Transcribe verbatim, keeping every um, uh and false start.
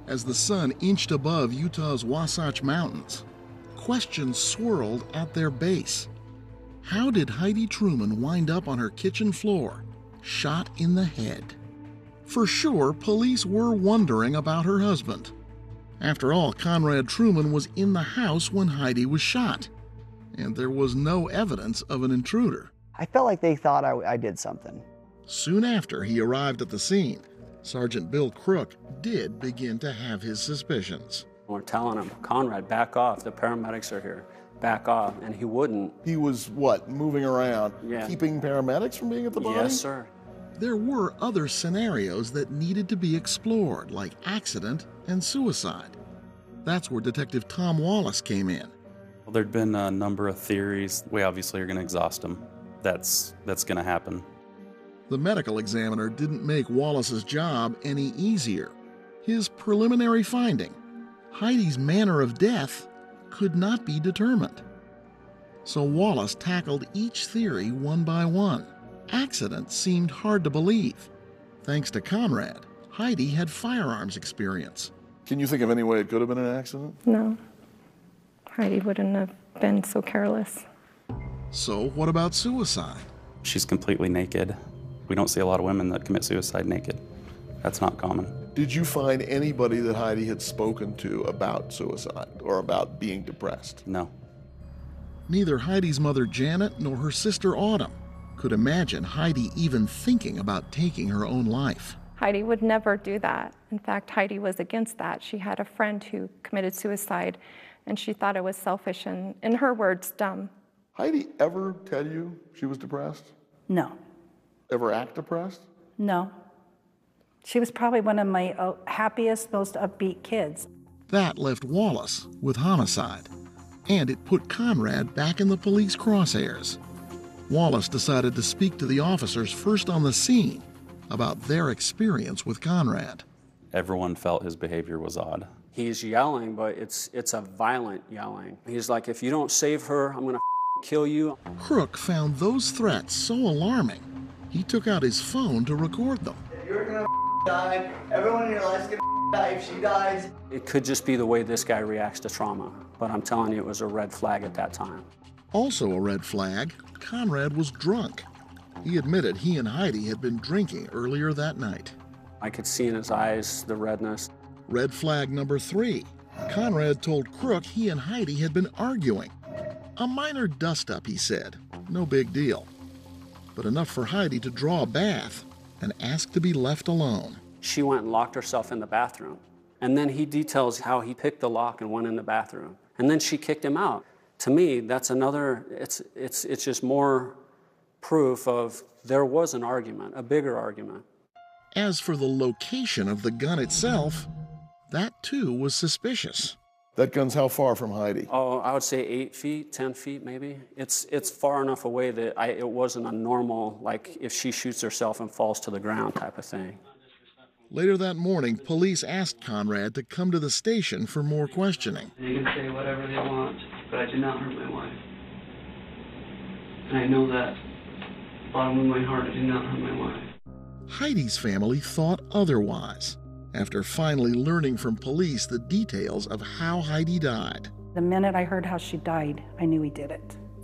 As the sun inched above Utah's Wasatch Mountains, questions swirled at their base. How did Heidi Truman wind up on her kitchen floor, shot in the head? For sure, police were wondering about her husband. After all, Conrad Truman was in the house when Heidi was shot, and there was no evidence of an intruder. I felt like they thought I, I did something. Soon after he arrived at the scene, Sergeant Bill Crook did begin to have his suspicions. We're telling him, Conrad, back off, the paramedics are here, back off, and he wouldn't. He was, what, moving around, yeah. keeping paramedics from being at the body? Yes, sir. There were other scenarios that needed to be explored, like accident and suicide. That's where Detective Tom Wallace came in. Well, there'd been a number of theories. We obviously are going to exhaust them. That's, that's going to happen. The medical examiner didn't make Wallace's job any easier. His preliminary finding, Heidi's manner of death, could not be determined. So Wallace tackled each theory one by one. Accident seemed hard to believe. Thanks to Conrad, Heidi had firearms experience. Can you think of any way it could have been an accident? No. Heidi wouldn't have been so careless. So what about suicide? She's completely naked. We don't see a lot of women that commit suicide naked. That's not common. Did you find anybody that Heidi had spoken to about suicide or about being depressed? No. Neither Heidi's mother Janet nor her sister Autumn could imagine Heidi even thinking about taking her own life. Heidi would never do that. In fact, Heidi was against that. She had a friend who committed suicide, and she thought it was selfish and, in her words, dumb. Heidi ever tell you she was depressed? No. Ever act depressed? No. She was probably one of my uh, happiest, most upbeat kids. That left Wallace with homicide, and it put Conrad back in the police crosshairs. Wallace decided to speak to the officers first on the scene about their experience with Conrad. Everyone felt his behavior was odd. He's yelling, but it's it's a violent yelling. He's like, if you don't save her, I'm gonna kill you. Crook found those threats so alarming, he took out his phone to record them. If you're gonna die, everyone in your life's gonna die if she dies. It could just be the way this guy reacts to trauma, but I'm telling you, it was a red flag at that time. Also a red flag, Conrad was drunk. He admitted he and Heidi had been drinking earlier that night. I could see in his eyes the redness. Red flag number three, Conrad told Crook he and Heidi had been arguing. A minor dust-up, he said. No big deal. But enough for Heidi to draw a bath and ask to be left alone. She went and locked herself in the bathroom. And then he details how he picked the lock and went in the bathroom. And then she kicked him out. To me, that's another, it's, it's, it's just more proof of there was an argument, a bigger argument. As for the location of the gun itself, that too was suspicious. That gun's how far from Heidi? Oh, I would say eight feet, ten feet maybe. It's it's far enough away that I, it wasn't a normal, like if she shoots herself and falls to the ground type of thing. Later that morning, police asked Conrad to come to the station for more questioning. They can say whatever they want, but I did not hurt my wife. And I know that, bottom of my heart, I did not hurt my wife. Heidi's family thought otherwise, after finally learning from police the details of how Heidi died. The minute I heard how she died, I knew he did it.